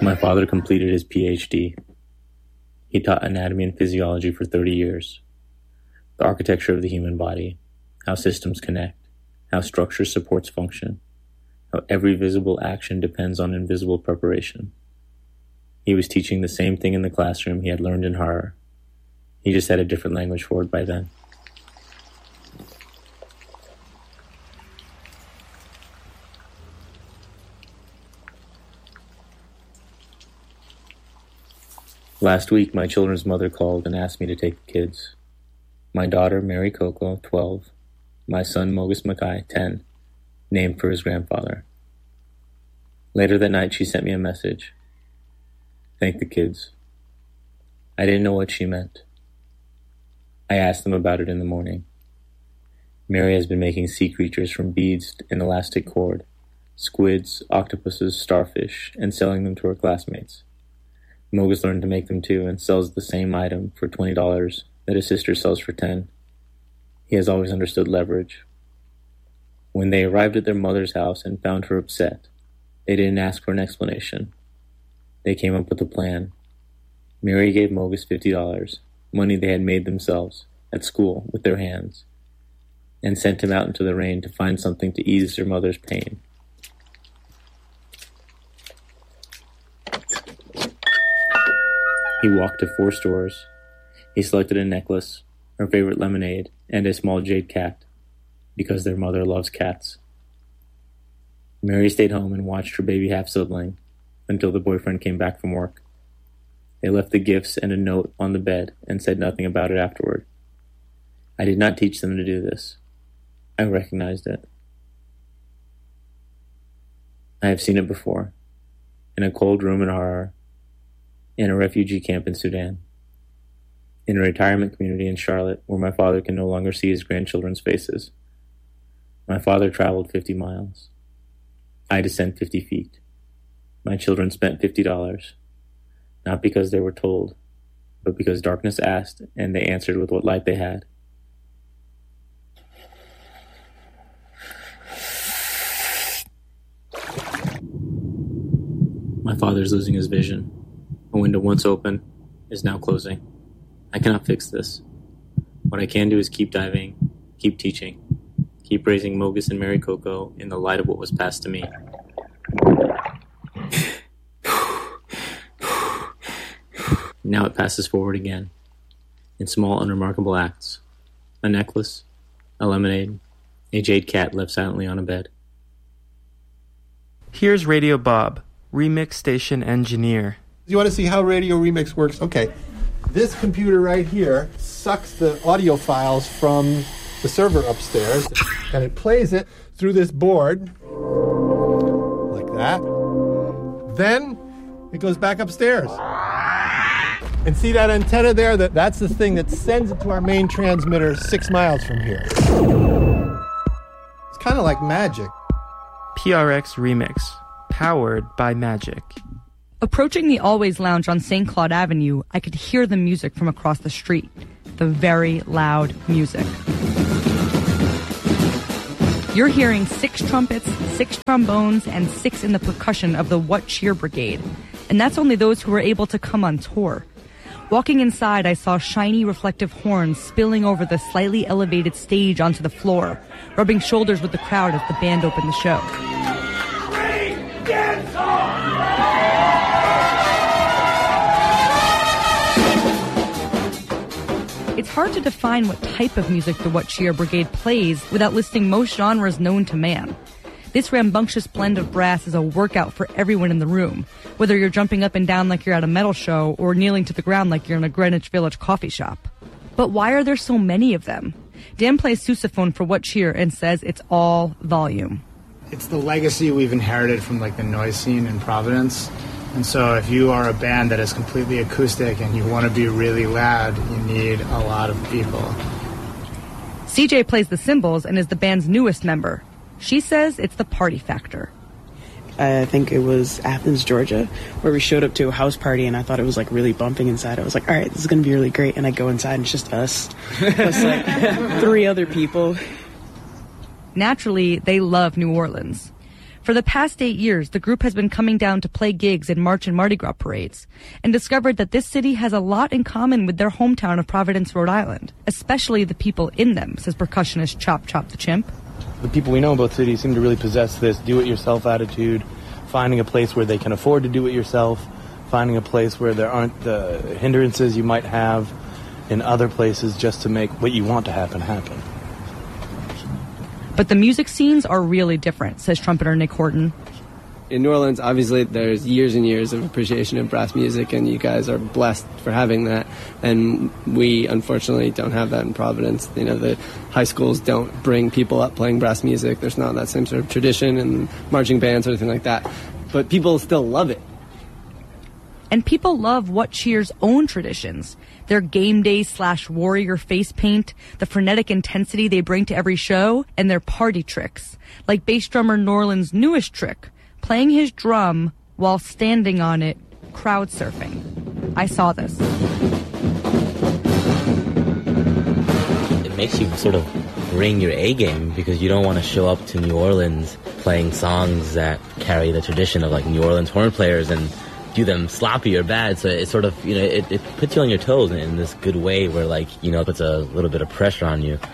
My father completed his PhD. He taught anatomy and physiology for 30 years. The architecture of the human body, how systems connect, how structure supports function, how every visible action depends on invisible preparation. He was teaching the same thing in the classroom he had learned in horror. He just had a different language for it by then. Last week, my children's mother called and asked me to take the kids. My daughter, Mary Coco, 12. My son, Mogus Mackay, 10, named for his grandfather. Later that night, she sent me a message. Thank the kids. I didn't know what she meant. I asked them about it in the morning. Mary has been making sea creatures from beads and elastic cord, squids, octopuses, starfish, and selling them to her classmates. Mogus learned to make them too and sells the same item for $20 that his sister sells for $10. He has always understood leverage. When they arrived at their mother's house and found her upset, they didn't ask for an explanation. They came up with a plan. Mary gave Mogus $50, money they had made themselves, at school, with their hands, and sent him out into the rain to find something to ease their mother's pain. He walked to 4 stores. He selected a necklace, her favorite lemonade, and a small jade cat, because their mother loves cats. Mary stayed home and watched her baby half-sibling until the boyfriend came back from work. They left the gifts and a note on the bed and said nothing about it afterward. I did not teach them to do this. I recognized it. I have seen it before, in a cold room in Harar, in a refugee camp in Sudan, in a retirement community in Charlotte where my father can no longer see his grandchildren's faces. My father traveled 50 miles. I descend 50 feet. My children spent $50, not because they were told, but because darkness asked and they answered with what light they had. My father is losing his vision. A window once open is now closing. I cannot fix this. What I can do is keep diving, keep teaching, keep raising Mogus and Mary Coco in the light of what was passed to me. Now it passes forward again, in small, unremarkable acts. A necklace, a lemonade, a jade cat left silently on a bed. Here's Radio Bob, remix station engineer. You want to see how Radio Remix works? Okay. This computer right here sucks the audio files from the server upstairs, and it plays it through this board, like that. Then it goes back upstairs. And see that antenna there? That's the thing that sends it to our main transmitter 6 miles from here. It's kind of like magic. PRX Remix, powered by Magic. Approaching the Always Lounge on St. Claude Avenue, I could hear the music from across the street. The very loud music. You're hearing 6 trumpets, 6 trombones, and 6 in the percussion of the What Cheer Brigade. And that's only those who were able to come on tour. Walking inside, I saw shiny reflective horns spilling over the slightly elevated stage onto the floor, rubbing shoulders with the crowd as the band opened the show. It's hard to define what type of music the What Cheer Brigade plays without listing most genres known to man. This rambunctious blend of brass is a workout for everyone in the room, whether you're jumping up and down like you're at a metal show or kneeling to the ground like you're in a Greenwich Village coffee shop. But why are there so many of them? Dan plays sousaphone for What Cheer and says it's all volume. It's the legacy we've inherited from the noise scene in Providence. And so if you are a band that is completely acoustic and you want to be really loud, you need a lot of people. CJ plays the cymbals and is the band's newest member. She says it's the party factor. I think it was Athens, Georgia, where we showed up to a house party and I thought it was really bumping inside. I was like, all right, this is going to be really great. And I go inside and it's just us. Plus 3 other people. Naturally, they love New Orleans. For the past 8 years, the group has been coming down to play gigs and march and Mardi Gras parades, and discovered that this city has a lot in common with their hometown of Providence, Rhode Island, especially the people in them, says percussionist Chop Chop the Chimp. The people we know in both cities seem to really possess this do-it-yourself attitude, finding a place where they can afford to do it yourself, finding a place where there aren't the hindrances you might have in other places just to make what you want to happen. But the music scenes are really different, says trumpeter Nick Horton. In New Orleans, obviously, there's years and years of appreciation of brass music, and you guys are blessed for having that. And we, unfortunately, don't have that in Providence. You know, the high schools don't bring people up playing brass music. There's not that same sort of tradition and marching bands or anything like that. But people still love it. And people love What Cheer's own traditions. Their game day / warrior face paint, the frenetic intensity they bring to every show, and their party tricks. Like bass drummer Norland's newest trick, playing his drum while standing on it, crowd surfing. I saw this. It makes you sort of bring your A game because you don't want to show up to New Orleans playing songs that carry the tradition of like New Orleans horn players and do them sloppy or bad. So it sort of, it puts you on your toes in this good way where it puts a little bit of pressure on you.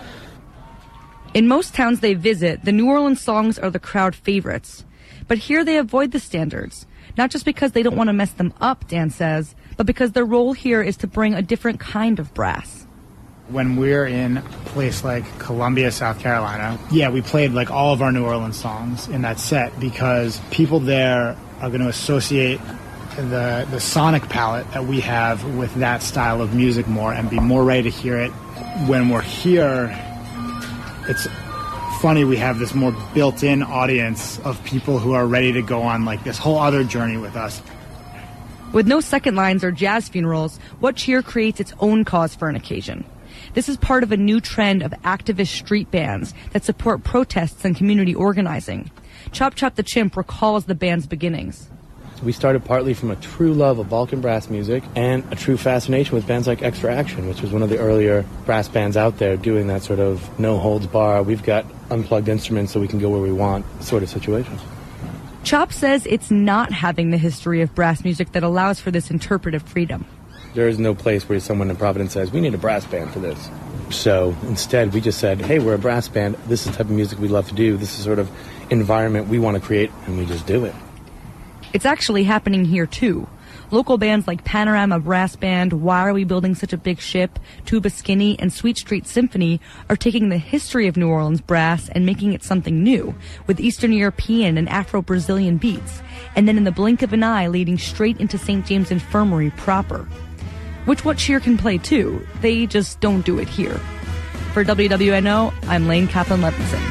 In most towns they visit, the New Orleans songs are the crowd favorites. But here they avoid the standards, not just because they don't want to mess them up, Dan says, but because their role here is to bring a different kind of brass. When we're in a place like Columbia, South Carolina, we played like all of our New Orleans songs in that set because people there are going to associate the sonic palette that we have with that style of music more and be more ready to hear it. When we're here, it's funny, we have this more built-in audience of people who are ready to go on like this whole other journey with us. With no second lines or jazz funerals, What Cheer creates its own cause for an occasion. This is part of a new trend of activist street bands that support protests and community organizing. Chop Chop the Chimp recalls the band's beginnings. We started partly from a true love of Balkan brass music and a true fascination with bands like Extra Action, which was one of the earlier brass bands out there doing that sort of no-holds-bar, we've got unplugged instruments so we can go where we want sort of situations. Chop says it's not having the history of brass music that allows for this interpretive freedom. There is no place where someone in Providence says, we need a brass band for this. So instead, we just said, hey, we're a brass band. This is the type of music we love to do. This is sort of environment we want to create, and we just do it. It's actually happening here, too. Local bands like Panorama Brass Band, Why Are We Building Such a Big Ship, Tuba Skinny, and Sweet Street Symphony are taking the history of New Orleans brass and making it something new, with Eastern European and Afro-Brazilian beats, and then in the blink of an eye leading straight into St. James Infirmary proper. Which What Cheer can play, too. They just don't do it here. For WWNO, I'm Lane Kaplan-Levinson.